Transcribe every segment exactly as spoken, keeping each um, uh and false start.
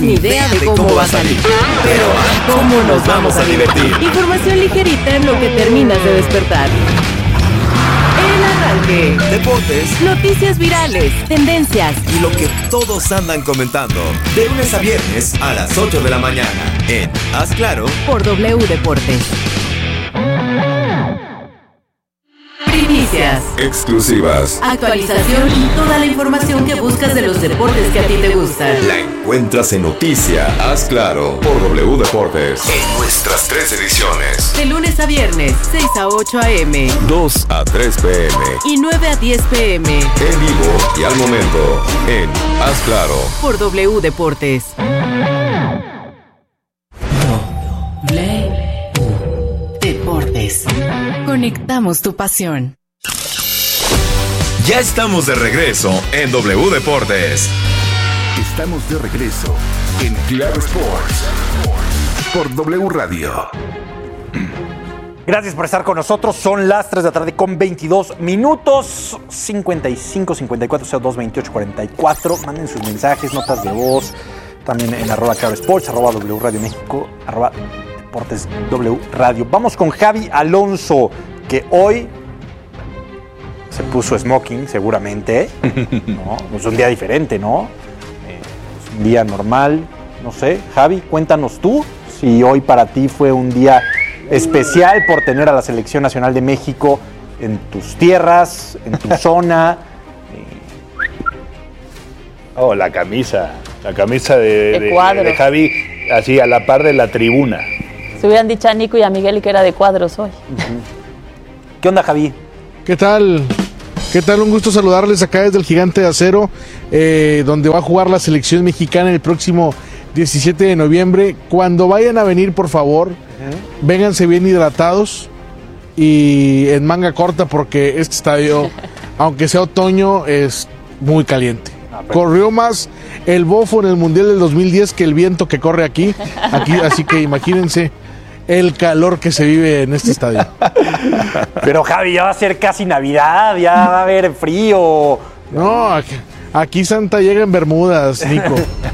ni idea de cómo va a salir. Pero ¿cómo nos vamos a divertir? Información ligerita en lo que terminas de despertar. El arranque. Deportes. Noticias virales, tendencias Y lo que todos andan comentando. De lunes a viernes a las ocho de la mañana. En Haz Claro. por W Deportes. Primicias, Exclusivas. actualización y toda la información que buscas de los deportes que a ti te gustan. La encuentras en Noticia Haz Claro por W Deportes. En nuestras tres ediciones. De lunes a viernes, seis a ocho a eme dos a tres pm. y nueve a diez pm En vivo y al momento. En Haz Claro. por W Deportes. W Deportes. Conectamos tu pasión. Ya estamos de regreso en W Deportes. Estamos de regreso en Claro Sports por W Radio. Gracias por estar con nosotros. Son las tres de la tarde con veintidós minutos. cincuenta y cinco, cincuenta y cuatro, cero dos, veintiocho, cuarenta y cuatro. Manden sus mensajes, notas de voz. También en arroba Claro Sports, arroba W Radio México, arroba Deportes W Radio. Vamos con Javi Alonso, que hoy se puso smoking, seguramente. ¿No? Es un día diferente, ¿no? Eh, es un día normal. No sé. Javi, cuéntanos tú si hoy para ti fue un día especial por tener a la Selección Nacional de México en tus tierras, en tu zona. Oh, la camisa. La camisa de, De de, cuadros. de Javi, así a la par de la tribuna. Se hubieran dicho a Nico y a Miguel que era de cuadros hoy. ¿Qué onda, Javi? ¿Qué tal? ¿Qué tal? Un gusto saludarles acá desde el Gigante de Acero, eh, donde va a jugar la selección mexicana el próximo diecisiete de noviembre. Cuando vayan a venir, por favor, uh-huh. vénganse bien hidratados y en manga corta, porque este estadio, aunque sea otoño, es muy caliente. Ah, corrió más el bofo en el Mundial del dos mil diez que el viento que corre aquí, aquí así que imagínense el calor que se vive en este estadio. Pero Javi, ya va a ser casi Navidad, ya va a haber frío. No, aquí, aquí Santa llega en Bermudas, Nico.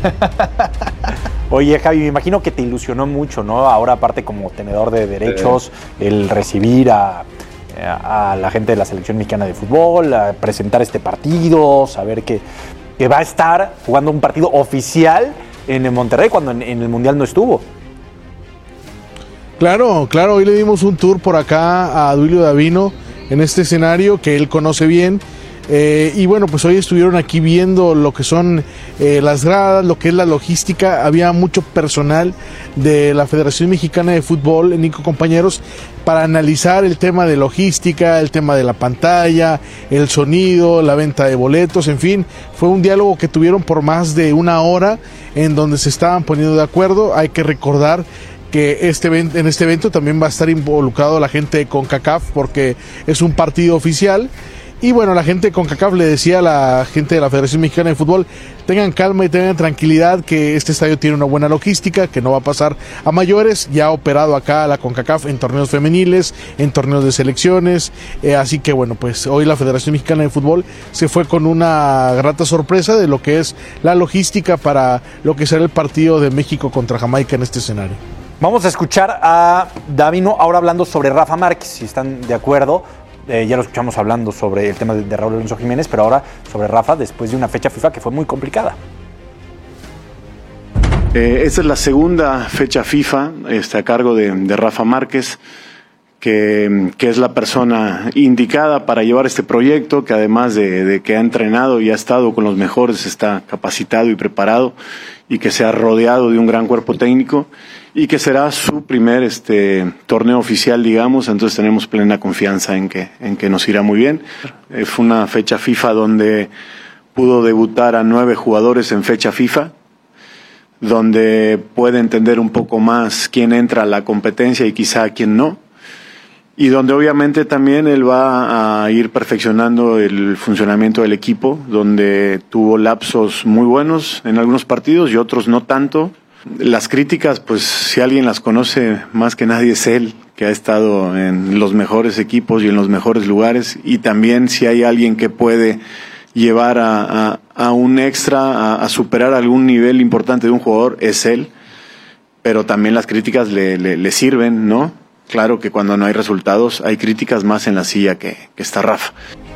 Oye, Javi, me imagino que te ilusionó mucho, ¿no? Ahora, aparte, como tenedor de derechos, eh. el recibir a, a la gente de la Selección Mexicana de Fútbol, a presentar este partido, saber que, que va a estar jugando un partido oficial en el Monterrey, cuando en, en el Mundial no estuvo. Claro, claro, hoy le dimos un tour por acá a Duilio Davino en este escenario que él conoce bien. Eh, y bueno, pues hoy estuvieron aquí viendo lo que son eh, las gradas, lo que es la logística. Había mucho personal de la Federación Mexicana de Fútbol, Nico, compañeros, para analizar el tema de logística, el tema de la pantalla, el sonido, la venta de boletos, en fin. Fue un diálogo que tuvieron por más de una hora en donde se estaban poniendo de acuerdo. Hay que recordar que este evento, en este evento también va a estar involucrado la gente de CONCACAF, porque es un partido oficial. Y bueno, la gente de CONCACAF le decía a la gente de la Federación Mexicana de Fútbol: tengan calma y tengan tranquilidad, que este estadio tiene una buena logística, que no va a pasar a mayores. Ya ha operado acá la CONCACAF en torneos femeniles, en torneos de selecciones, eh, así que bueno, pues hoy la Federación Mexicana de Fútbol se fue con una grata sorpresa de lo que es la logística para lo que será el partido de México contra Jamaica en este escenario. Vamos a escuchar a Davino ahora hablando sobre Rafa Márquez, si están de acuerdo. Eh, ya lo escuchamos hablando sobre el tema de, de Raúl Alonso Jiménez, pero ahora sobre Rafa, después de una fecha FIFA que fue muy complicada. Eh, esta es la segunda fecha FIFA este, a cargo de, de Rafa Márquez, que, que es la persona indicada para llevar este proyecto, que además de, de que ha entrenado y ha estado con los mejores, está capacitado y preparado, y que se ha rodeado de un gran cuerpo técnico, y que será su primer este torneo oficial, digamos. Entonces tenemos plena confianza en que, en que nos irá muy bien. Eh, fue una fecha FIFA donde pudo debutar a nueve jugadores en fecha FIFA, donde puede entender un poco más quién entra a la competencia y quizá quién no, y donde obviamente también él va a ir perfeccionando el funcionamiento del equipo, donde tuvo lapsos muy buenos en algunos partidos y otros no tanto. Las críticas, pues si alguien las conoce más que nadie es él, que ha estado en los mejores equipos y en los mejores lugares, y también si hay alguien que puede llevar a, a, a un extra, a, a superar algún nivel importante de un jugador, es él. Pero también las críticas le, le, le sirven, ¿no? Claro que cuando no hay resultados, hay críticas más en la silla que, que está Rafa.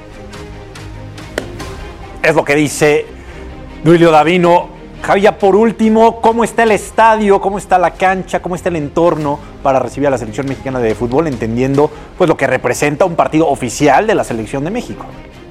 Es lo que dice Duilio Davino. Javi, ya por último, ¿cómo está el estadio? ¿Cómo está la cancha? ¿Cómo está el entorno para recibir a la selección mexicana de fútbol? Entendiendo pues lo que representa un partido oficial de la selección de México.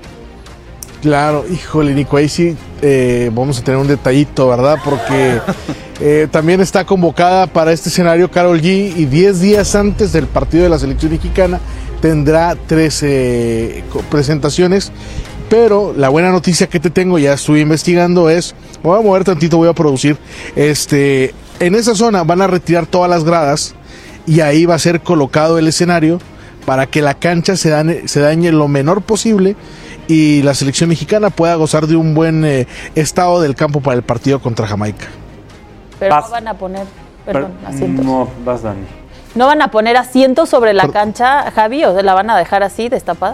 Claro, híjole, Nico, ahí sí eh, vamos a tener un detallito, ¿verdad? Porque eh, también está convocada para este escenario Karol G y diez días antes del partido de la selección mexicana tendrá trece presentaciones. Pero la buena noticia que te tengo, ya estuve investigando, es, me voy a mover tantito, voy a producir, este, en esa zona van a retirar todas las gradas y ahí va a ser colocado el escenario para que la cancha se dañe, se dañe lo menor posible y la selección mexicana pueda gozar de un buen eh, estado del campo para el partido contra Jamaica. Pero vas, no van a poner, perdón, pero, asientos. No, vas, Dani. ¿No van a poner asientos sobre la Por... cancha, Javi, o la van a dejar así, destapada?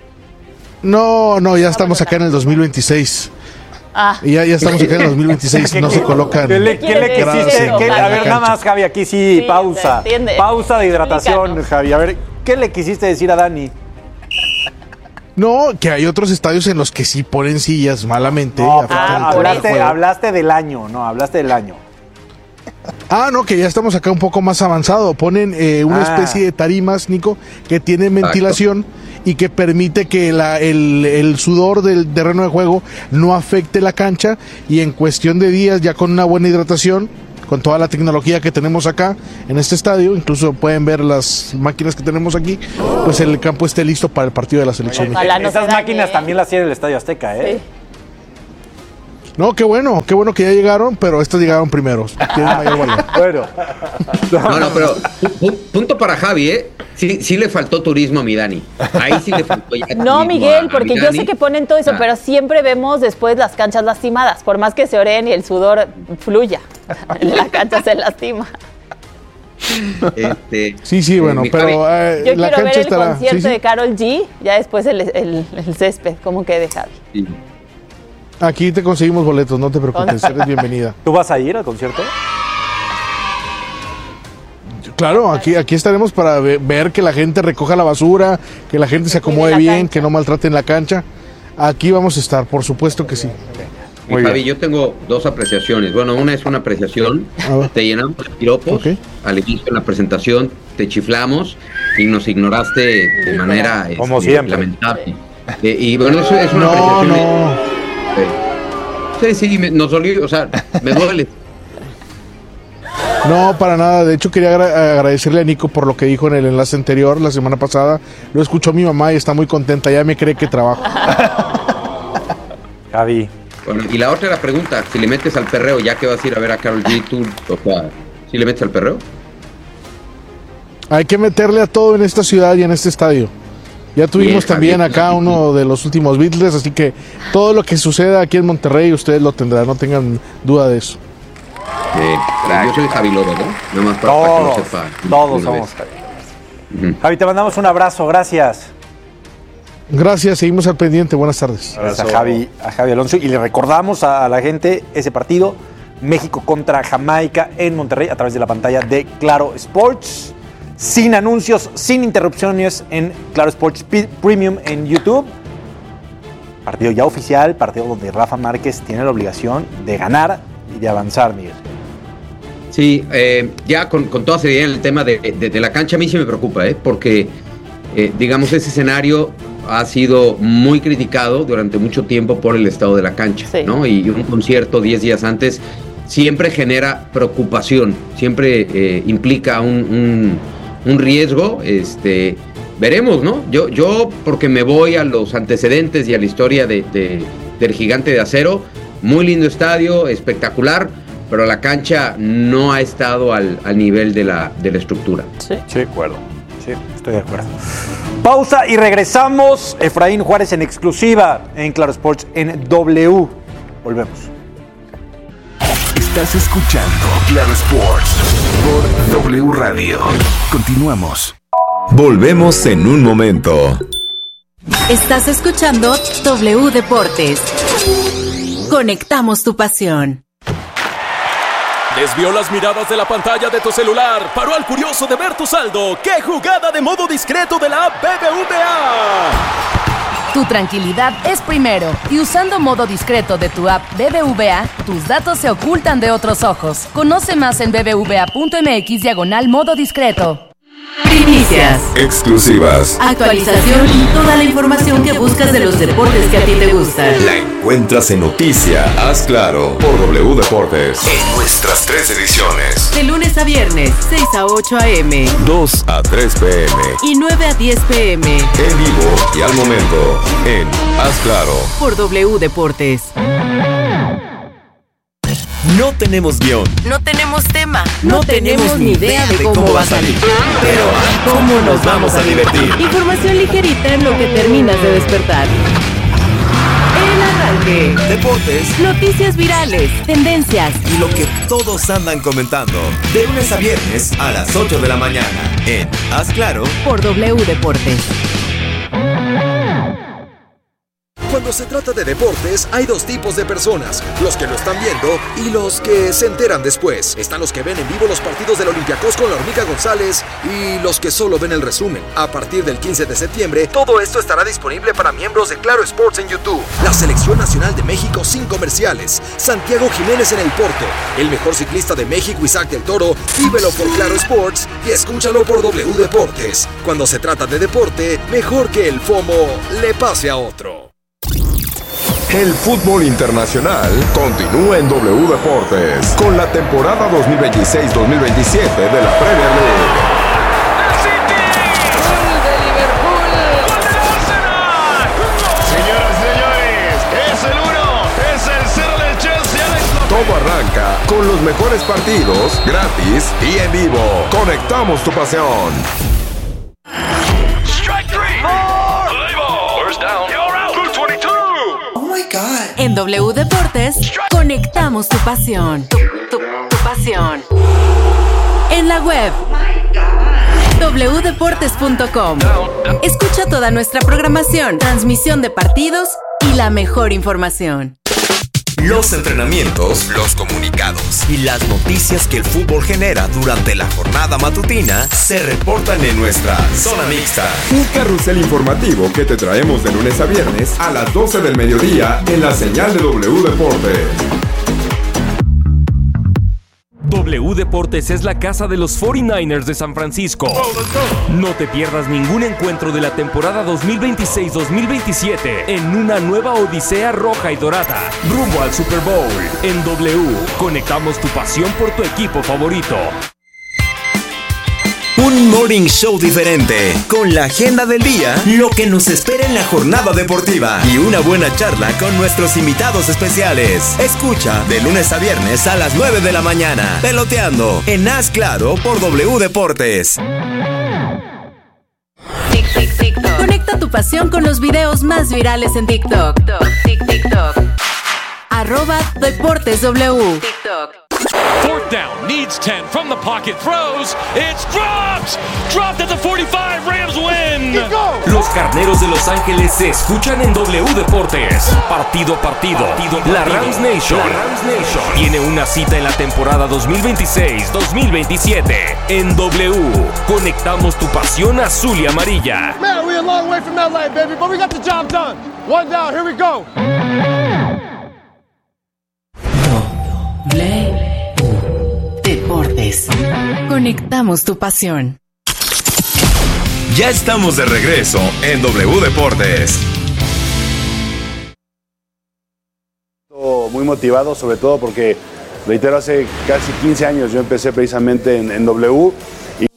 No, no, ya estamos acá en el dos mil veintiséis. Ah. Y ya, ya estamos acá en el dos mil veintiséis, no se colocan. ¿Qué le, ¿qué le quisiste? ¿Qué, a ver, nada más, Javi, aquí sí, sí pausa. Pausa de hidratación, Explícanos. Javi. A ver, ¿qué le quisiste decir a Dani? No, que hay otros estadios en los que sí ponen sillas malamente. No, Ah, hablaste, hablaste del año, no, hablaste del año. Ah, no, que ya estamos acá un poco más avanzado. Ponen eh, una Ah. especie de tarimas, Nico, que tienen ventilación y que permite que la, el, el sudor del terreno de juego no afecte la cancha y en cuestión de días, ya con una buena hidratación, con toda la tecnología que tenemos acá en este estadio, incluso pueden ver las máquinas que tenemos aquí, pues el campo esté listo para el partido de la selección. Ojalá no Esas se dañe, máquinas ¿eh? también las tiene el Estadio Azteca, ¿eh? Sí. No, qué bueno, qué bueno que ya llegaron, pero estas llegaron primero. Tienen mayor valor. Bueno. No, no, pero pu- punto para Javi, ¿eh? Sí, sí le faltó turismo a mi Dani. Ahí sí le faltó ya No, turismo Miguel, a- a mi porque yo Dani. sé que ponen todo eso, Ah. pero siempre vemos después las canchas lastimadas. Por más que se oreen y el sudor fluya, la cancha se lastima. Este, Sí, sí, bueno, mi pero Javi, eh, Yo la quiero ver cancha el estará. concierto sí, sí. de Karol G, ya después el, el, el césped, cómo quede, Javi. sí. Aquí te conseguimos boletos, no te preocupes, eres bienvenida. ¿Tú vas a ir al concierto? Claro, aquí, aquí estaremos para ve- ver que la gente recoja la basura, que la gente se acomode la bien, cancha. que no maltraten la cancha. Aquí vamos a estar, por supuesto que sí. Mi Muy Javi, bien. yo tengo dos apreciaciones. Bueno, una es una apreciación. A ver. Te llenamos de piropos. Ok. Al inicio de la presentación te chiflamos y nos ignoraste de manera Como este, siempre. lamentable. Eh, y bueno, eso es una No, apreciación. no. eh, Sí, sí, me- nos dolió, o sea, me duele. No, para nada. De hecho, quería agra- agradecerle a Nico por lo que dijo en el enlace anterior, la semana pasada. Lo escuchó mi mamá y está muy contenta. Ya me cree que trabajo. Javi. Bueno, y la otra era la pregunta, si le metes al perreo, ya que vas a ir a ver a Karol G, tú, o sea, ¿sí le metes al perreo? Hay que meterle a todo en esta ciudad y en este estadio. Ya tuvimos Bien, también Javier. acá uno de los últimos Beatles, así que todo lo que suceda aquí en Monterrey, ustedes lo tendrán, no tengan duda de eso. Eh, yo soy Javi Lobo, ¿no? Nada más para, para que lo Todos, sepa. todos una vez. somos Javi. Ujú. Javi, te mandamos un abrazo, gracias. Gracias, seguimos al pendiente. Buenas tardes. Gracias a Javi, a Javi Alonso. Y le recordamos a la gente ese partido, México contra Jamaica en Monterrey, a través de la pantalla de Claro Sports. Sin anuncios, sin interrupciones en Claro Sports P- Premium en YouTube. Partido ya oficial, partido donde Rafa Márquez tiene la obligación de ganar y de avanzar, Miguel. Sí, eh, ya con, con toda seriedad el tema de, de- de la cancha a mí sí me preocupa, ¿eh? Porque, eh, digamos, ese escenario ha sido muy criticado durante mucho tiempo por el estado de la cancha, Sí. ¿no? Y un concierto diez días antes siempre genera preocupación, siempre eh, implica un, un, un riesgo, este... Veremos, ¿no? Yo, yo, porque me voy a los antecedentes y a la historia de, de- del Gigante de Acero, muy lindo estadio, espectacular, pero la cancha no ha estado al, al nivel de la, de la estructura. Sí. Sí, de acuerdo. Sí, estoy de acuerdo. Pausa y regresamos. Efraín Juárez en exclusiva en Claro Sports en W. Volvemos. Estás escuchando Claro Sports por W Radio. Continuamos. Volvemos en un momento. Estás escuchando W Deportes. Conectamos tu pasión. Desvió las miradas de la pantalla de tu celular. Paró al curioso de ver tu saldo. ¡Qué jugada de modo discreto de la app B B V A! Tu tranquilidad es primero. Y usando modo discreto de tu app B B V A, tus datos se ocultan de otros ojos. Conoce más en bbva.mx diagonal modo discreto. Primicias, exclusivas, actualización y toda la información que buscas de los deportes que a ti te gustan. La encuentras en Noticia, Haz Claro, por W Deportes. En nuestras tres ediciones. De lunes a viernes, seis a ocho a eme, dos a tres pe eme y nueve a diez pe eme. En vivo y al momento, en Haz Claro, por W Deportes. No tenemos guión. No tenemos tema. No, no tenemos ni idea de cómo, cómo va a salir. Pero ¿a cómo nos vamos a divertir? Información ligerita en lo que terminas de despertar. El arranque. Deportes. Noticias virales. Tendencias. Y lo que todos andan comentando. De lunes a viernes a las ocho de la mañana. En Haz Claro, por W Deportes. Cuando se trata de deportes, hay dos tipos de personas, los que lo están viendo y los que se enteran después. Están los que ven en vivo los partidos del Olympiacos con la Hormiga González y los que solo ven el resumen. A partir del quince de septiembre, todo esto estará disponible para miembros de Claro Sports en YouTube. La Selección Nacional de México sin comerciales. Santiago Jiménez en el Porto. El mejor ciclista de México, Isaac del Toro. Vívelo por Claro Sports y escúchalo por W Deportes. Cuando se trata de deporte, mejor que el FOMO le pase a otro. El fútbol internacional continúa en W Deportes con la temporada dos mil veintiséis dos mil veintisiete de la Premier League. ¡Gol de Liverpool! ¡Gol del Arsenal! Señoras y señores, es el uno, es el cero del Chelsea. Alex López. Todo arranca con los mejores partidos, gratis y en vivo. Conectamos tu pasión. Strike three. More. Play ball. First down. You're out. Blue veintidós. En W Deportes, conectamos tu pasión. Tu, tu, tu pasión. En la web, w deportes punto com. Escucha toda nuestra programación, transmisión de partidos y la mejor información. Los entrenamientos, los comunicados y las noticias que el fútbol genera durante la jornada matutina se reportan en nuestra Zona Mixta. Un carrusel informativo que te traemos de lunes a viernes a las doce del mediodía en la señal de W Deportes. W Deportes es la casa de los cuarenta y nueve ers de San Francisco. No te pierdas ningún encuentro de la temporada dos mil veintiséis dos mil veintisiete en una nueva odisea roja y dorada, rumbo al Super Bowl. En W, conectamos tu pasión por tu equipo favorito. Un morning show diferente, con la agenda del día, lo que nos espera en la jornada deportiva y una buena charla con nuestros invitados especiales. Escucha de lunes a viernes a las nueve de la mañana, Peloteando, en Haz Claro por W Deportes. Tic, tic, TikTok. Conecta tu pasión con los videos más virales en TikTok. TikTok, TikTok. Arroba Deportes W. TikTok. Fourth down, needs ten, from the pocket, throws, it's dropped! Dropped at the forty-five, Rams win! Los carneros de Los Ángeles se escuchan en W Deportes. Partido a partido, partido, partido. La Rams Nation, la Rams Nation tiene una cita en la temporada dos mil veintiséis dos mil veintisiete. En W, conectamos tu pasión azul y amarilla. Man, we're a long way from L A, baby, but we got the job done. One down, here we go. Deportes. Conectamos tu pasión. Ya estamos de regreso en W Deportes. Muy motivado, sobre todo porque, reitero, hace casi quince años yo empecé precisamente en, en W. Y...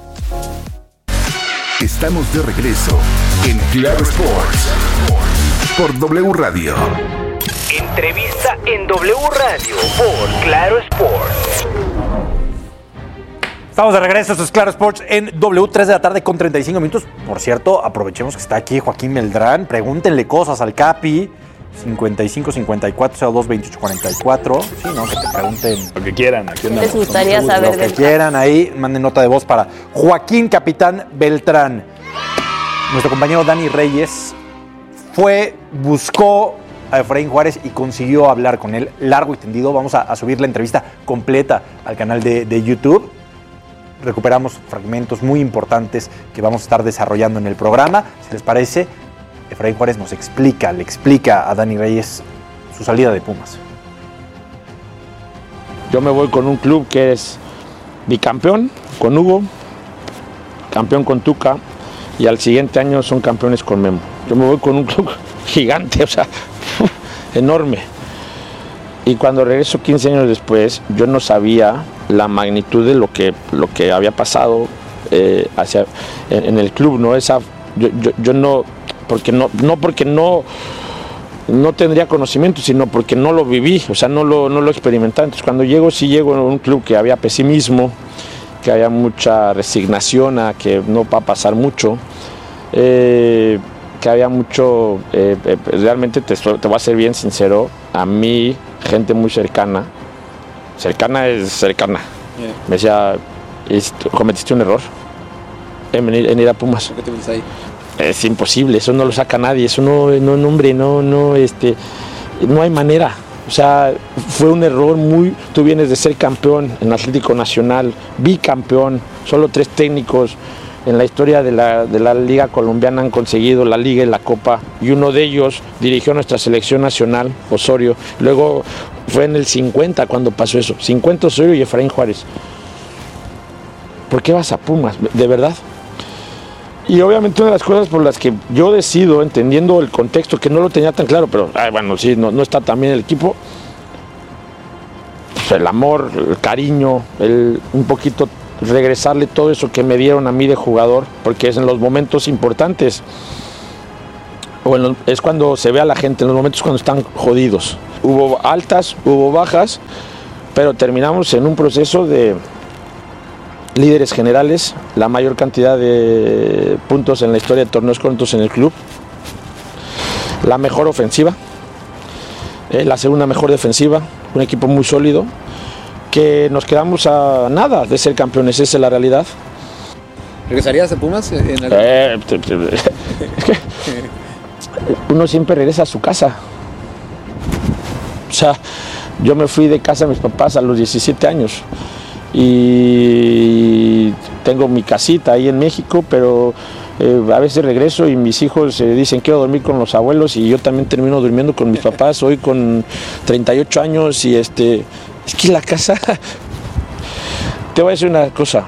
Estamos de regreso en Claro Sports por W Radio. Entrevista en W Radio por Claro Sports. Estamos de regreso, esto es Claro Sports en W, tres de la tarde con treinta y cinco minutos. Por cierto, aprovechemos que está aquí Joaquín Meldrán. Pregúntenle cosas al Capi. cincuenta y cinco cincuenta y cuatro cero dos veintiocho cuarenta y cuatro. Sí, ¿no? Que te pregunten lo que quieran. Aquí andamos. Les gustaría saber lo que quieran ahí. Manden nota de voz para Joaquín Capitán Beltrán. Nuestro compañero Dani Reyes fue, buscó a Efraín Juárez y consiguió hablar con él largo y tendido. Vamos a, a subir la entrevista completa al canal de, de YouTube. Recuperamos fragmentos muy importantes que vamos a estar desarrollando en el programa. Si les parece, Efraín Juárez nos explica, le explica a Dani Reyes su salida de Pumas. Yo me voy con un club que es bicampeón con Hugo, campeón con Tuca, y al siguiente año son campeones con Memo. Yo me voy con un club gigante, o sea, enorme. Y cuando regreso quince años después, yo no sabía la magnitud de lo que, lo que había pasado eh, hacia, en, en el club, ¿no? Esa, yo, yo, yo no, porque no, no porque no, no tendría conocimiento, sino porque no lo viví, o sea, no lo, no lo experimenté. Entonces, cuando llego, sí llego a un club que había pesimismo, que había mucha resignación a que no va a pasar mucho, eh, que había mucho, eh, eh, realmente te, te voy a ser bien sincero, a mí, gente muy cercana, cercana es cercana, yeah. Me decía, cometiste un error en, venir, en ir a Pumas. ¿Por qué te vienes ahí? Es imposible, eso no lo saca nadie, eso no, no, no hombre, no, no, este, no hay manera. O sea, fue un error muy... Tú vienes de ser campeón en Atlético Nacional, bicampeón, solo tres técnicos en la historia de la, de la Liga Colombiana han conseguido la Liga y la Copa, y uno de ellos dirigió nuestra selección nacional, Osorio. Luego fue en el cincuenta cuando pasó eso, cincuenta Osorio y Efraín Juárez. ¿Por qué vas a Pumas? De verdad. Y obviamente una de las cosas por las que yo decido, entendiendo el contexto, que no lo tenía tan claro, pero ay, bueno, sí, no, no está también el equipo, pues el amor, el cariño, el, un poquito regresarle todo eso que me dieron a mí de jugador, porque es en los momentos importantes, o en los, es cuando se ve a la gente, en los momentos cuando están jodidos. Hubo altas, hubo bajas, pero terminamos en un proceso de líderes generales, la mayor cantidad de puntos en la historia de torneos cortos en el club, la mejor ofensiva, eh, la segunda mejor defensiva, un equipo muy sólido, que nos quedamos a nada de ser campeones, esa es la realidad. ¿Regresarías a Pumas? En el... eh, te, te, es que uno siempre regresa a su casa. O sea, yo me fui de casa de mis papás a los diecisiete años. Y tengo mi casita ahí en México, pero eh, a veces regreso y mis hijos eh, dicen quiero dormir con los abuelos, y yo también termino durmiendo con mis papás hoy con treinta y ocho años, y este es que la casa, te voy a decir una cosa,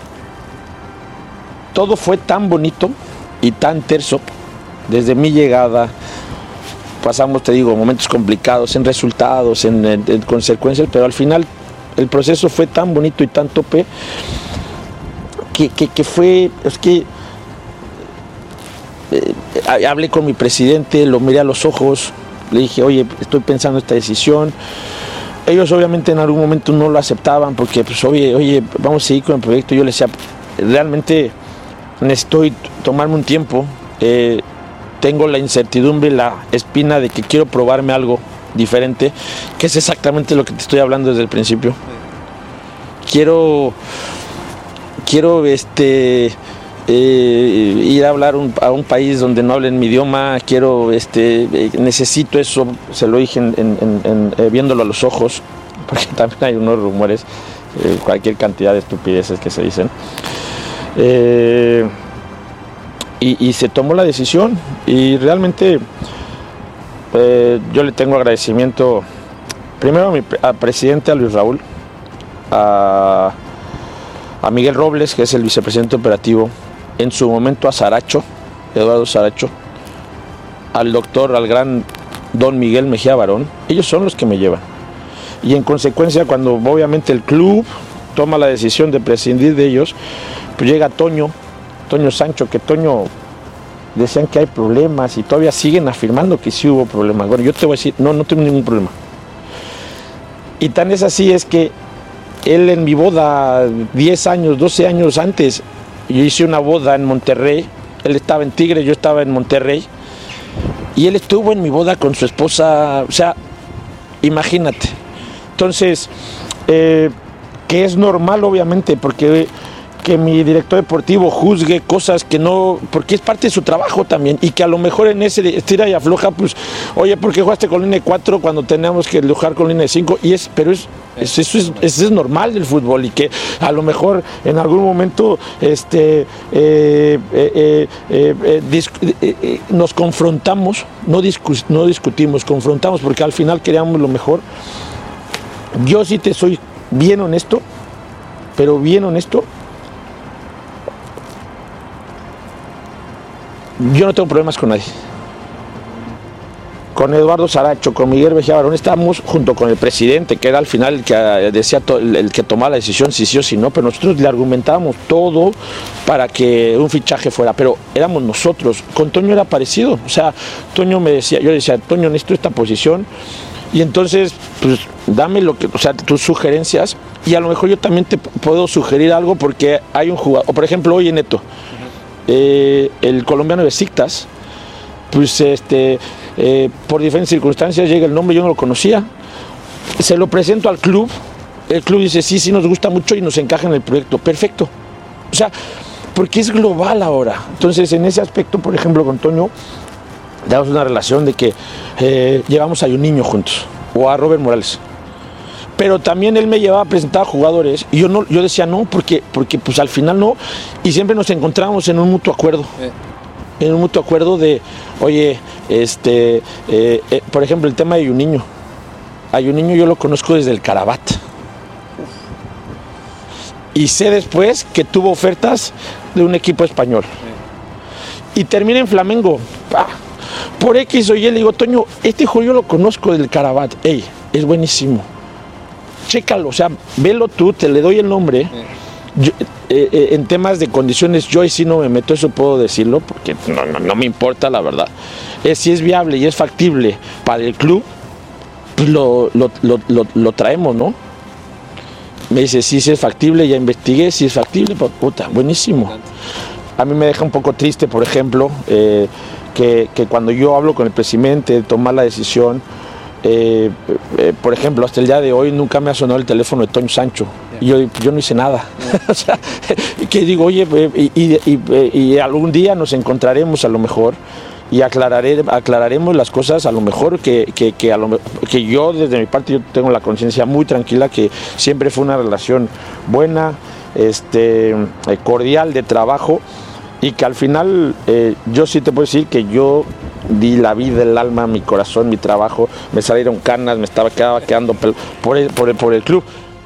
todo fue tan bonito y tan terso desde mi llegada. Pasamos, te digo, momentos complicados en resultados, en, en, en consecuencias, pero al final el proceso fue tan bonito y tan tope que, que, que fue, es que eh, hablé con mi presidente, lo miré a los ojos, le dije, oye, estoy pensando esta decisión. Ellos obviamente en algún momento no lo aceptaban porque, pues, oye, oye, vamos a seguir con el proyecto. Yo les decía, realmente necesito tomarme un tiempo, eh, tengo la incertidumbre, la espina de que quiero probarme algo diferente, que es exactamente lo que te estoy hablando desde el principio. Quiero, quiero este, eh, ir a hablar un, a un país donde no hablen mi idioma, quiero, este, eh, necesito eso, se lo dije en, en, en, eh, viéndolo a los ojos, porque también hay unos rumores, eh, cualquier cantidad de estupideces que se dicen. Eh, y, y se tomó la decisión, y realmente Eh, yo le tengo agradecimiento primero a mi al presidente, a Luis Raúl, a, a Miguel Robles, que es el vicepresidente operativo, en su momento a Saracho, Eduardo Saracho, al doctor, al gran don Miguel Mejía Barón. Ellos son los que me llevan. Y en consecuencia, cuando obviamente el club toma la decisión de prescindir de ellos, pues llega Toño, Toño Sancho, que Toño... decían que hay problemas y todavía siguen afirmando que sí hubo problemas. Bueno, yo te voy a decir, no, no tengo ningún problema. Y tan es así es que él en mi boda, diez años, doce años antes, yo hice una boda en Monterrey, él estaba en Tigre, yo estaba en Monterrey, y él estuvo en mi boda con su esposa, o sea, imagínate. Entonces, eh, que es normal obviamente, porque que mi director deportivo juzgue cosas que no, porque es parte de su trabajo también, y que a lo mejor en ese estira y afloja, pues, oye, ¿por qué jugaste con línea de cuatro cuando teníamos que jugar con línea de cinco? Y es, pero es, es, eso, es, eso es normal del fútbol, y que a lo mejor en algún momento este, eh, eh, eh, eh, dis, eh, eh, nos confrontamos, no, discu, no discutimos, confrontamos, porque al final queríamos lo mejor. Yo sí te soy bien honesto, pero bien honesto, yo no tengo problemas con nadie. Con Eduardo Saracho, con Miguel Mejía Barón, estábamos junto con el presidente, que era al final el que decía el que tomaba la decisión, si sí o si no, pero nosotros le argumentábamos todo para que un fichaje fuera, pero éramos nosotros. Con Toño era parecido, o sea, Toño me decía, yo decía, Toño, necesito esta posición, y entonces, pues, dame lo que, o sea, tus sugerencias, y a lo mejor yo también te puedo sugerir algo, porque hay un jugador, o por ejemplo, hoy en Neto, eh, el colombiano de Besiktas, pues, este, eh, por diferentes circunstancias llega el nombre, yo no lo conocía, se lo presento al club, el club dice, sí, sí, nos gusta mucho y nos encaja en el proyecto, perfecto, o sea, porque es global ahora. Entonces, en ese aspecto, por ejemplo, con Toño, damos una relación de que eh, llevamos a un niño juntos, o a Robert Morales. Pero también él me llevaba a presentar a jugadores y yo no, yo decía no, porque, porque pues al final no, y siempre nos encontrábamos en un mutuo acuerdo. Eh. En un mutuo acuerdo de, oye, este, eh, eh, por ejemplo, el tema de un niño. A un niño yo lo conozco desde el Carabat. Y sé después que tuvo ofertas de un equipo español. Eh. Y termina en Flamengo. ¡Pah! Por X o Y le digo, Toño, este hijo yo lo conozco del Carabat. Ey, es buenísimo. Chécalo, o sea, velo tú, te le doy el nombre. Yo, eh, eh, en temas de condiciones, yo ahí sí no me meto, eso puedo decirlo, porque no, no, no me importa, la verdad. Eh, si es viable y es factible para el club, pues lo, lo, lo, lo, lo traemos, ¿no? Me dice, sí, sí es factible, ya investigué, si es factible, pues, puta, buenísimo. A mí me deja un poco triste, por ejemplo, eh, que, que cuando yo hablo con el presidente, tomar la decisión, eh, eh, por ejemplo, hasta el día de hoy nunca me ha sonado el teléfono de Toño Sancho. Y yo, yo no hice nada. O sea, que digo, oye, y, y, y, y algún día nos encontraremos a lo mejor y aclararé, aclararemos las cosas a lo mejor que, que, que, a lo, que yo desde mi parte yo tengo la conciencia muy tranquila que siempre fue una relación buena, este, cordial, de trabajo, y que al final eh, yo sí te puedo decir que yo di la vida, el alma, mi corazón, mi trabajo, me salieron canas, me estaba quedaba quedando por el, por el, por el club.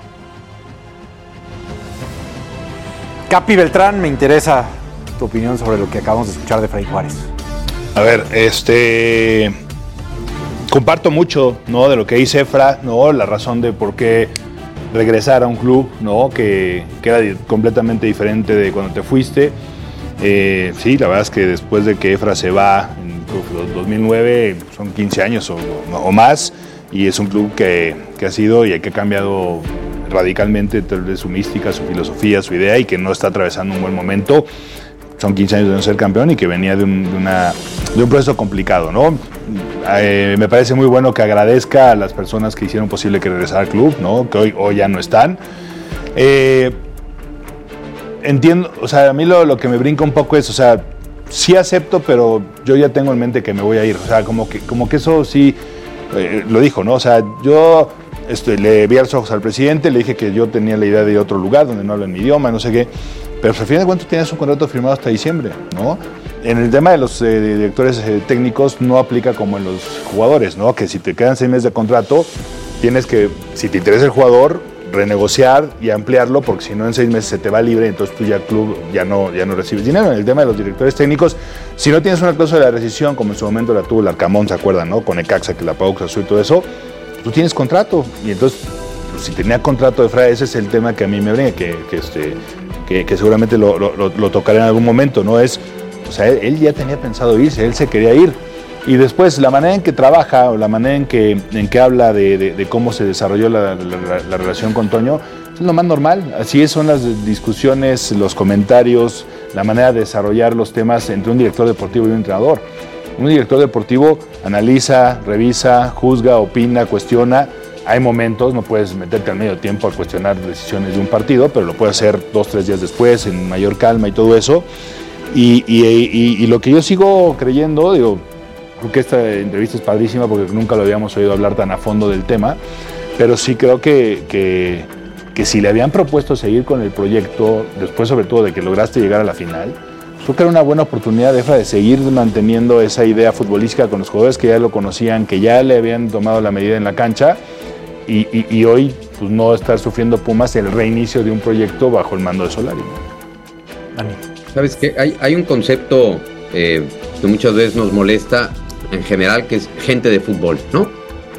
Capi Beltrán, me interesa tu opinión sobre lo que acabamos de escuchar de Freddy Juárez. A ver, este comparto mucho, ¿no?, de lo que dice Efra, ¿no?, la razón de por qué regresar a un club, ¿no?, que, que era completamente diferente de cuando te fuiste. Eh, sí, la verdad es que después de que Efra se va en dos mil nueve, son quince años o, o más, y es un club que, que ha sido y que ha cambiado radicalmente su mística, su filosofía, su idea, y que no está atravesando un buen momento. Son quince años de no ser campeón y que venía de un, de una, de un proceso complicado, ¿no? Eh, me parece muy bueno que agradezca a las personas que hicieron posible que regresara al club, ¿no?, que hoy, hoy ya no están. Eh, entiendo, o sea, a mí lo, lo que me brinca un poco es, o sea, sí acepto, pero yo ya tengo en mente que me voy a ir. O sea, como que, como que eso sí, eh, lo dijo, ¿no? O sea, yo este, le vi a los ojos al presidente, le dije que yo tenía la idea de otro lugar donde no hablan mi idioma, no sé qué. Pero al fin de cuentas tienes un contrato firmado hasta diciembre, ¿no? En el tema de los eh, directores eh, técnicos no aplica como en los jugadores, ¿no? Que si te quedan seis meses de contrato, tienes que, si te interesa el jugador, renegociar y ampliarlo, porque si no en seis meses se te va libre, entonces tú ya club ya no, ya no recibes dinero. En el tema de los directores técnicos, si no tienes una cláusula de rescisión, como en su momento la tuvo el Arcamón, ¿se acuerdan, no? Con Necaxa, que la pagó Cruz Azul y todo eso, tú tienes contrato, y entonces, pues, si tenía contrato de Fra, ese es el tema que a mí me brinca, que, que, este, que, que seguramente lo, lo, lo tocaré en algún momento, ¿no? Es, o sea, él, él ya tenía pensado irse, él se quería ir. Y después, la manera en que trabaja o la manera en que, en que habla de, de, de cómo se desarrolló la, la, la relación con Toño, es lo más normal. Así son las discusiones, los comentarios, la manera de desarrollar los temas entre un director deportivo y un entrenador. Un director deportivo analiza, revisa, juzga, opina, cuestiona hay momentos, no puedes meterte al medio tiempo a cuestionar decisiones de un partido, pero lo puedes hacer dos, tres días después, en mayor calma y todo eso. Y, y, y, y lo que yo sigo creyendo, digo, creo que esta entrevista es padrísima porque nunca lo habíamos oído hablar tan a fondo del tema, pero sí creo que, que, que si le habían propuesto seguir con el proyecto, después sobre todo de que lograste llegar a la final, creo que era una buena oportunidad, Efra, de seguir manteniendo esa idea futbolística con los jugadores que ya lo conocían, que ya le habían tomado la medida en la cancha, y, y, y hoy pues, no estar sufriendo Pumas el reinicio de un proyecto bajo el mando de Solari. ¿Sabes qué? Hay, hay un concepto eh, que muchas veces nos molesta en general, que es gente de fútbol, ¿no?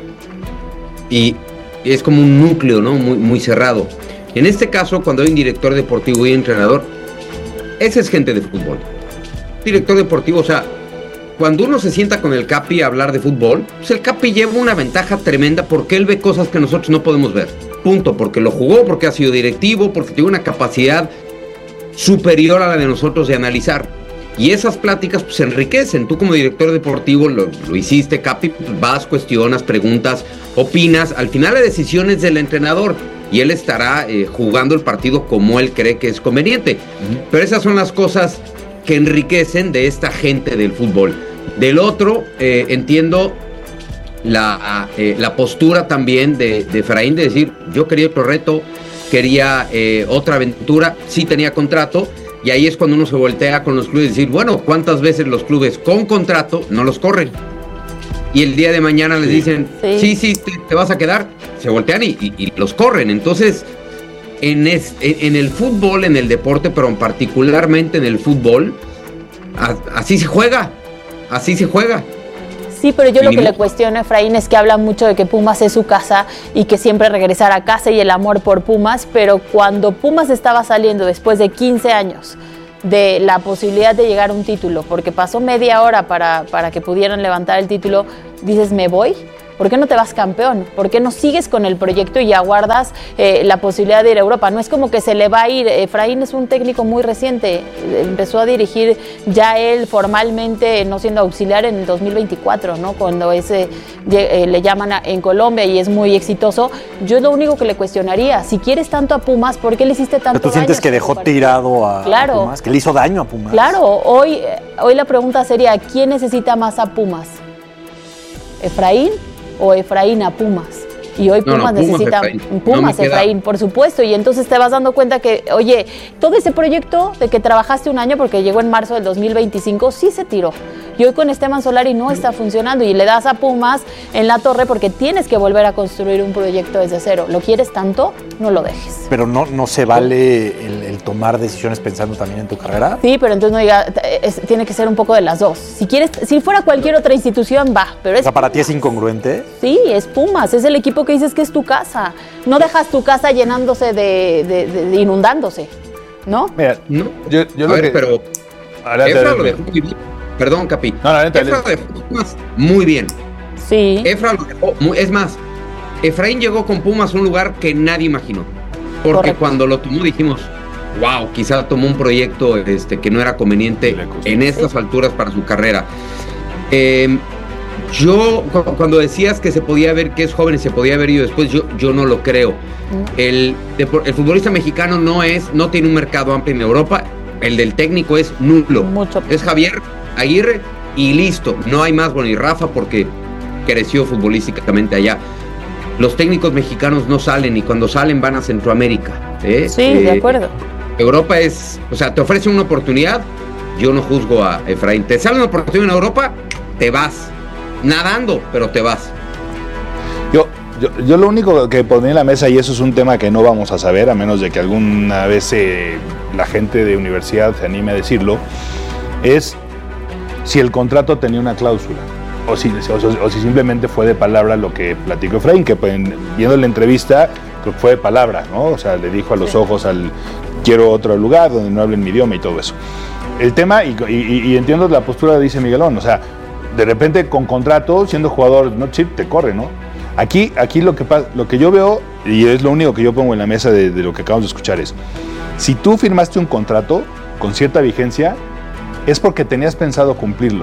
Y es como un núcleo, ¿no? Muy, muy cerrado. En este caso, cuando hay un director deportivo y un entrenador, ese es gente de fútbol. Director deportivo, o sea, cuando uno se sienta con el Capi a hablar de fútbol, pues el Capi lleva una ventaja tremenda porque él ve cosas que nosotros no podemos ver. Punto. Porque lo jugó, porque ha sido directivo, porque tiene una capacidad superior a la de nosotros de analizar. Y esas pláticas pues enriquecen. Tú como director deportivo lo, lo hiciste, Capi, pues, vas, cuestionas, preguntas, opinas. Al final la decisión es del entrenador y él estará eh, jugando el partido como él cree que es conveniente. Uh-huh. Pero esas son las cosas que enriquecen de esta gente del fútbol. Del otro, eh, entiendo la, eh, la postura también de, de Efraín de decir, yo quería otro reto, quería eh, otra aventura, sí tenía contrato, y ahí es cuando uno se voltea con los clubes y decir, bueno, ¿cuántas veces los clubes con contrato no los corren? Y el día de mañana les dicen, sí, sí, sí te, te vas a quedar, se voltean y, y, y los corren. Entonces, en, es, en el fútbol, en el deporte, pero particularmente en el fútbol, a, así se juega, así se juega. Sí, pero yo lo que le cuestiono a Efraín es que habla mucho de que Pumas es su casa y que siempre regresar a casa y el amor por Pumas, pero cuando Pumas estaba saliendo después de quince años de la posibilidad de llegar a un título, porque pasó media hora para, para que pudieran levantar el título, dices, ¿me voy? ¿Por qué no te vas campeón? ¿Por qué no sigues con el proyecto y aguardas eh, la posibilidad de ir a Europa? No es como que se le va a ir. Efraín es un técnico muy reciente. Empezó a dirigir ya él formalmente, no siendo auxiliar, en el dos mil veinticuatro, ¿no? Cuando ese, eh, le llaman a, en Colombia y es muy exitoso. Yo es lo único que le cuestionaría. Si quieres tanto a Pumas, ¿por qué le hiciste tanto daño? ¿Tú sientes que dejó tirado a, claro. a Pumas? ¿Que le hizo daño a Pumas? Claro. Hoy, hoy la pregunta sería, ¿quién necesita más a Pumas? ¿Efraín o Efraín a Pumas? Y hoy Pumas, no, no, Pumas necesita Efraín. Pumas, no Efraín, por supuesto. Y entonces te vas dando cuenta que, oye, todo ese proyecto de que trabajaste un año, porque llegó en marzo del dos mil veinticinco, sí se tiró. Y hoy con Esteban Solari no está funcionando. Y le das a Pumas en la torre porque tienes que volver a construir un proyecto desde cero. ¿Lo quieres tanto? No lo dejes. Pero no, no se vale el, el tomar decisiones pensando también en tu carrera. Sí, pero entonces no diga, es, tiene que ser un poco de las dos. Si quieres, si fuera cualquier otra institución, va. Pero es o sea, ¿para Pumas. ti es incongruente? Sí, es Pumas. Es el equipo que dices que es tu casa. No dejas tu casa llenándose de, de, de, de inundándose, ¿no? Mira, no. yo, yo lo a ver, que... pero Efra lo dejó muy bien. Perdón, Capi. No, la neta, Efra lo dejó muy bien. Sí. Efra lo dejó muy, es más, Efraín llegó con Pumas a un lugar que nadie imaginó. Porque Correcto. Cuando lo tomó dijimos, wow, quizá tomó un proyecto este, que no era conveniente en estas sí. alturas para su carrera. Eh, yo, cuando decías que se podía ver que es joven y se podía haber ido después, yo, yo no lo creo. El, el futbolista mexicano no es, no tiene un mercado amplio en Europa. El del técnico es nulo. Mucho. Es Javier Aguirre y listo. No hay más, bueno, y Rafa porque creció futbolísticamente allá. Los técnicos mexicanos no salen y cuando salen van a Centroamérica. ¿eh? Sí, eh, de acuerdo. Europa es, o sea, te ofrecen una oportunidad, yo no juzgo a Efraín. Te sale una oportunidad en Europa, te vas. Nadando, pero te vas. Yo, yo, yo lo único que pondría en la mesa, y eso es un tema que no vamos a saber, a menos de que alguna vez eh, la gente de universidad se anime a decirlo, es si el contrato tenía una cláusula. O si, o, o si simplemente fue de palabra lo que platicó Efraín, que pues, viendo la entrevista, creo que fue de palabra, ¿no? O sea, le dijo a los sí. ojos al quiero otro lugar donde no hablen mi idioma y todo eso. El tema, y, y, y entiendo la postura, dice Miguelón, o sea, de repente con contrato, siendo jugador, no chip, te corre, ¿no? Aquí, aquí lo que pasa, lo que yo veo, y es lo único que yo pongo en la mesa de, de lo que acabamos de escuchar es, si tú firmaste un contrato con cierta vigencia, es porque tenías pensado cumplirlo.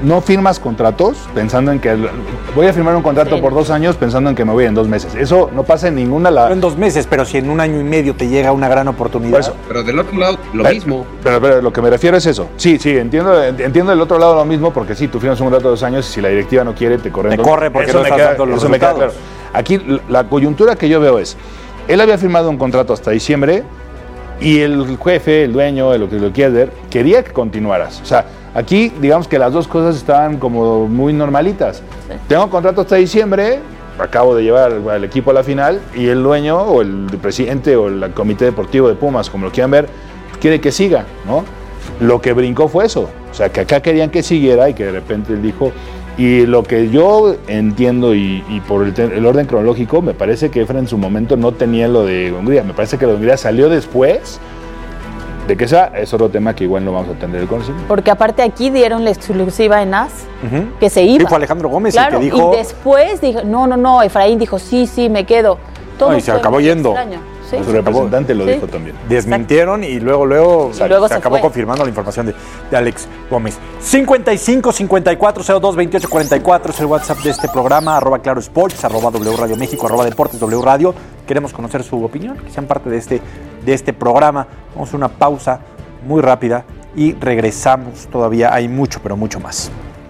no firmas contratos pensando en que voy a firmar un contrato sí. por dos años pensando en que me voy en dos meses. Eso no pasa en ninguna... La... No en dos meses, pero si en un año y medio te llega una gran oportunidad. Eso, pero del otro lado, lo pero, mismo. Pero, pero lo que me refiero es eso. Sí, sí, entiendo, entiendo del otro lado lo mismo, porque sí, tú firmas un contrato de dos años y si la directiva no quiere, te corren. Te dos... corre porque eso no me estás queda, dando los eso resultados. Me queda claro. Aquí la coyuntura que yo veo es, él había firmado un contrato hasta diciembre y el jefe, el dueño, lo que lo quieras ver, quería que continuaras. O sea, aquí digamos que las dos cosas estaban como muy normalitas. Sí. Tengo contrato hasta diciembre, acabo de llevar al, al equipo a la final y el dueño o el presidente o el comité deportivo de Pumas, como lo quieran ver, quiere que siga, ¿no? Lo que brincó fue eso. O sea, que acá querían que siguiera y que de repente él dijo... Y lo que yo entiendo y, y por el, el orden cronológico, me parece que Efra en su momento no tenía lo de Hungría. Me parece que lo de Hungría salió después. De que esa es otro tema que igual no vamos a tener el conocimiento. Porque aparte aquí dieron la exclusiva en A S, uh-huh. que se iba. Sí, fue Alejandro Gómez claro, el que dijo... y después dijo, no, no, no, Efraín dijo, sí, sí, me quedo. Todo no, y se acabó yendo. Extraño. Sí. Su representante lo sí. dijo también. Desmintieron y luego, luego, y luego se, se acabó fue. confirmando la información de, de Alex Gómez. cincuenta y cinco, cincuenta y cuatro, cero dos, veintiocho, cuarenta y cuatro es el WhatsApp de este programa, arroba Claro Sports, arroba W Radio México, arroba Deportes W Radio. Queremos conocer su opinión, que sean parte de este, de este programa. Vamos a una pausa muy rápida y regresamos. Todavía hay mucho, pero mucho más.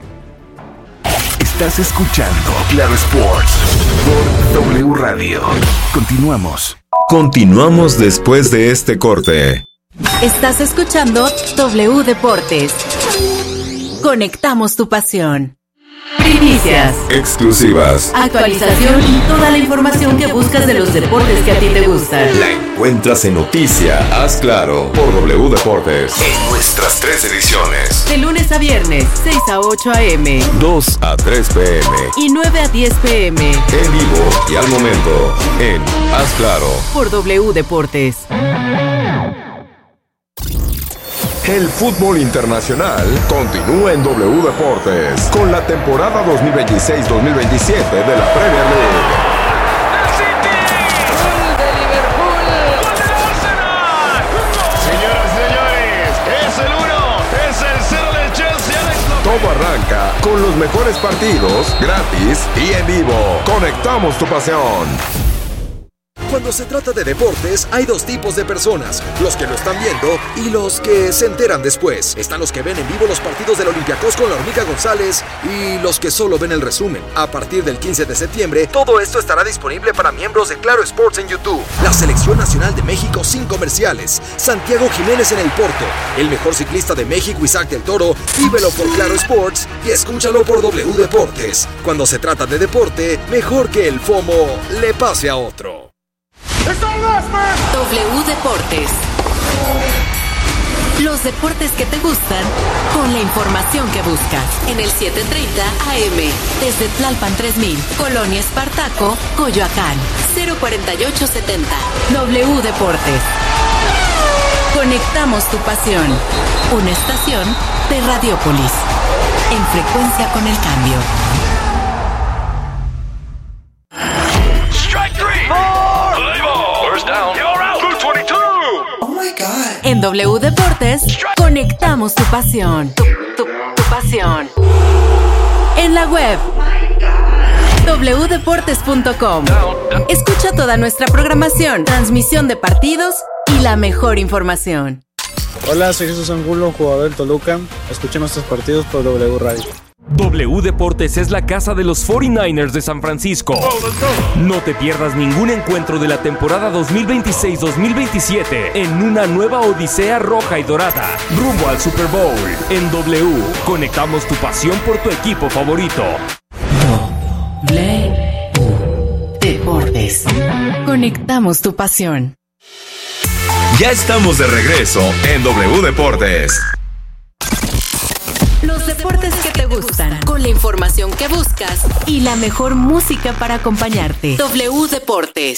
Estás escuchando Claro Sports por W Radio. Continuamos. Continuamos después de este corte. Estás escuchando W Deportes. Conectamos tu pasión. Primicias, exclusivas, actualización y toda la información que buscas de los deportes que a ti te gustan. La encuentras en Noticia Haz Claro por W Deportes. En nuestras tres ediciones. De lunes a viernes, seis a ocho a eme. dos a tres pe eme. Y nueve a diez pe eme. En vivo y al momento en Haz Claro. Por W Deportes. El fútbol internacional continúa en W Deportes con la temporada dos mil veintiséis dos mil veintisiete de la Premier League. Señoras y señores, es el uno, es el cero del Chelsea. Todo arranca con los mejores partidos, gratis y en vivo. Conectamos tu pasión. Cuando se trata de deportes, hay dos tipos de personas, los que lo están viendo y los que se enteran después. Están los que ven en vivo los partidos del Olympiacos con la Hormiga González y los que solo ven el resumen. A partir del quince de septiembre, todo esto estará disponible para miembros de Claro Sports en YouTube. La Selección Nacional de México sin comerciales. Santiago Jiménez en el Porto. El mejor ciclista de México, Isaac del Toro. Vívelo por Claro Sports y escúchalo por W Deportes. Cuando se trata de deporte, mejor que el FOMO le pase a otro. W Deportes. Los deportes que te gustan con la información que buscas. En el setecientos treinta A M. Desde Tlalpan tres mil. Colonia Espartaco, Coyoacán. cero cuarenta y ocho setenta. W Deportes. Conectamos tu pasión. Una estación de Radiópolis. En frecuencia con el cambio. En W Deportes, conectamos tu pasión. Tu, tu, tu pasión. En la web, w deportes punto com. Escucha toda nuestra programación, transmisión de partidos y la mejor información. Hola, soy Jesús Angulo, jugador del Toluca. Escuchen nuestros partidos por W Radio. W Deportes es la casa de los cuarenta y nueve ers de San Francisco. No te pierdas ningún encuentro de la temporada dos mil veintiséis dos mil veintisiete en una nueva odisea roja y dorada, rumbo al Super Bowl. En W, conectamos tu pasión por tu equipo favorito. W Deportes. Conectamos tu pasión. Ya estamos de regreso en W Deportes. Los deportes que te gustan, con la información que buscas y la mejor música para acompañarte. W Deportes.